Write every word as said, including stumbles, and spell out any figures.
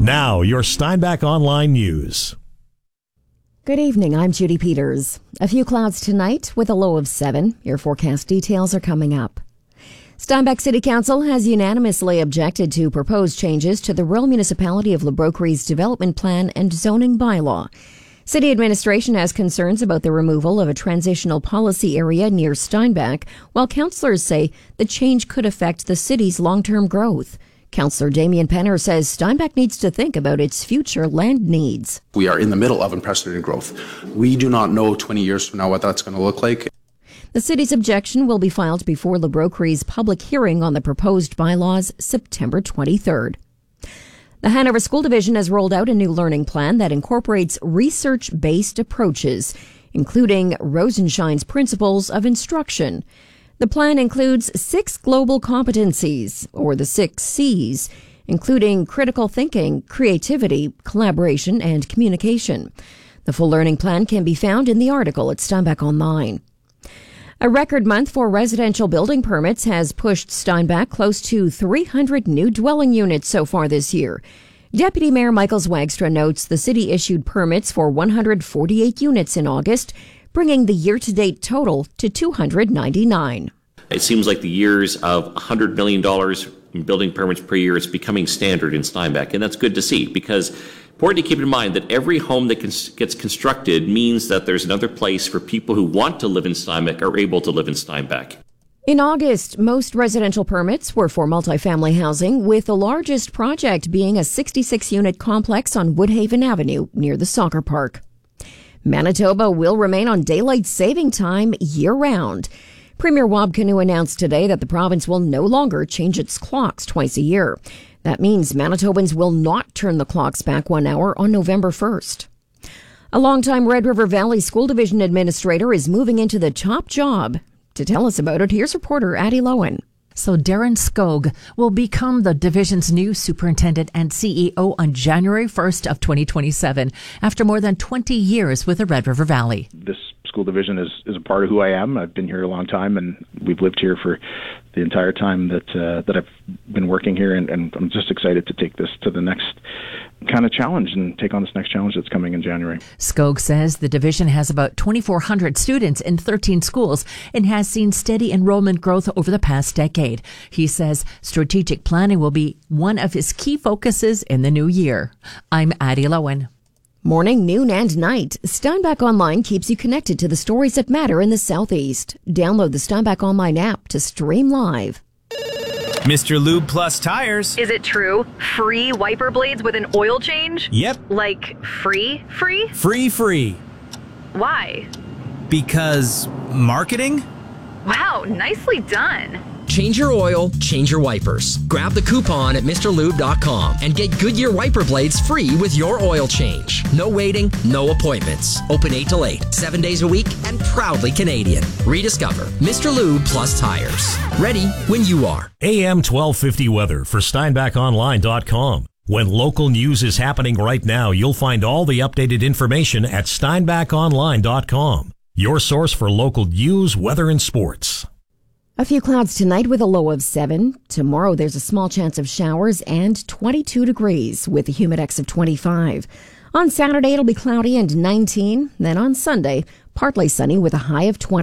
Now, your Steinbach Online News. Good evening, I'm Judy Peters. A few clouds tonight with a low of seven. Your forecast details are coming up. Steinbach City Council has unanimously objected to proposed changes to the rural municipality of Lebrokery's development plan and zoning bylaw. City administration has concerns about the removal of a transitional policy area near Steinbach, while councillors say the change could affect the city's long-term growth. Councillor Damien Penner says Steinbach needs to think about its future land needs. We are in the middle of unprecedented growth. We do not know twenty years from now what that's going to look like. The city's objection will be filed before Lebrokery's public hearing on the proposed bylaws September twenty-third. The Hanover School Division has rolled out a new learning plan that incorporates research-based approaches, including Rosenshine's principles of instruction. The plan includes six global competencies, or the six C's, including critical thinking, creativity, collaboration, and communication. The full learning plan can be found in the article at Steinbach Online. A record month for residential building permits has pushed Steinbach close to three hundred new dwelling units so far this year. Deputy Mayor Michael Zwagstra notes the city issued permits for one hundred forty-eight units in August, bringing the year-to-date total to two hundred ninety-nine. It seems like the years of one hundred million dollars in building permits per year is becoming standard in Steinbach, and that's good to see, because important to keep in mind that every home that gets constructed means that there's another place for people who want to live in Steinbach are able to live in Steinbach. In August, most residential permits were for multifamily housing, with the largest project being a sixty-six unit complex on Woodhaven Avenue near the soccer park. Manitoba will remain on daylight saving time year-round. Premier Wab Kinew announced today that the province will no longer change its clocks twice a year. That means Manitobans will not turn the clocks back one hour on November first. A longtime Red River Valley School Division administrator is moving into the top job. To tell us about it, here's reporter Addie Lowen. So Darren Skog will become the division's new superintendent and C E O on January first of twenty twenty-seven, after more than twenty years with the Red River Valley. This school division is, is a part of who I am. I've been here a long time, and we've lived here for the entire time that uh, that I've been working here, and, and I'm just excited to take this to the next kind of challenge and take on this next challenge that's coming in January. Skog says the division has about twenty-four hundred students in thirteen schools and has seen steady enrollment growth over the past decade. He says strategic planning will be one of his key focuses in the new year. I'm Addie Lowen. Morning, noon, and night, Steinbach Online keeps you connected to the stories that matter in the Southeast. Download the Steinbach Online app to stream live. Mister Lube Plus Tires. Is it true? Free wiper blades with an oil change? Yep. Like free, free? Free, free. Why? Because marketing? Wow, nicely done. Change your oil, change your wipers. Grab the coupon at Mr Lube dot com and get Goodyear wiper blades free with your oil change. No waiting, no appointments. Open eight till eight, seven days a week, and proudly Canadian. Rediscover Mister Lube Plus Tires. Ready when you are. A M twelve fifty weather for Steinbach Online dot com. When local news is happening right now, you'll find all the updated information at Steinbach Online dot com. Your source for local news, weather, and sports. A few clouds tonight with a low of seven. Tomorrow there's a small chance of showers and twenty-two degrees with a humidex of twenty-five. On Saturday it'll be cloudy and nineteen. Then on Sunday, partly sunny with a high of twenty.